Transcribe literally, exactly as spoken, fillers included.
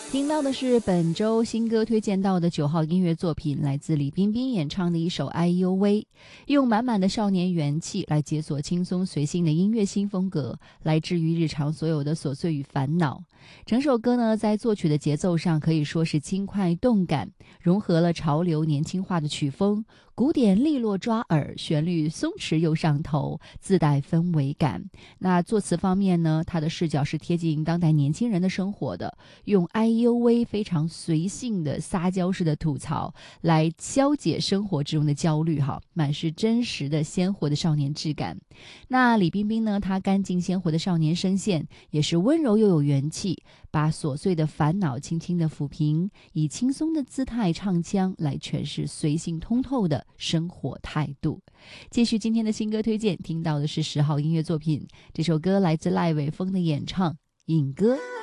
听到的是本周新歌推荐到的九号音乐作品，来自李冰冰演唱的一首《哎呦喂》，用满满的少年元气来解锁轻松随性的音乐新风格，来治愈日常所有的琐碎与烦恼。整首歌呢，在作曲的节奏上可以说是轻快动感，融合了潮流年轻化的曲风，古典利落抓耳，旋律松弛又上头，自带氛围感。那作词方面呢，他的视角是贴近当代年轻人的生活的，用哎呦喂非常随性的撒娇式的吐槽来消解生活之中的焦虑哈，满是真实的鲜活的少年质感。那李冰冰呢，她干净鲜活的少年声线也是温柔又有元气，把琐碎的烦恼轻轻的抚平，以轻松的姿态唱腔来诠释随性通透的生活态度。继续今天的新歌推荐，听到的是十号音乐作品，这首歌来自赖伟峰的演唱《引歌》。